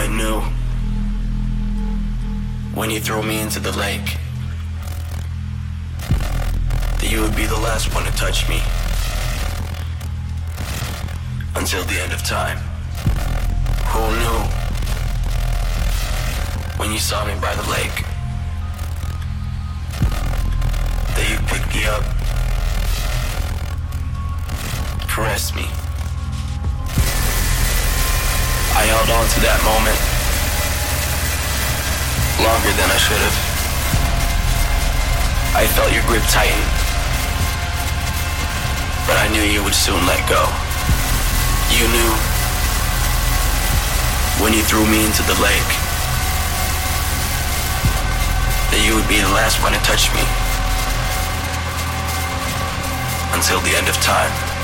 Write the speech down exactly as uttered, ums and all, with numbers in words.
I knew when you threw me into the lake that you would be the last one to touch me until the end of time. Who knew when you saw me by the lake that you'd pick me up, caress me? I held on to that moment longer than I should have. I felt your grip tighten, but I knew you would soon let go. You knew when you threw me into the lake that you would be the last one to touch me until the end of time.